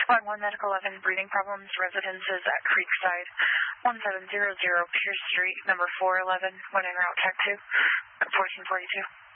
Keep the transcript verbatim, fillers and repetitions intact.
Squad one Medical eleven, breathing problems, residences at Creekside, one seven zero zero Pierce Street, number four eleven, when en route, tag two, fourteen forty-two.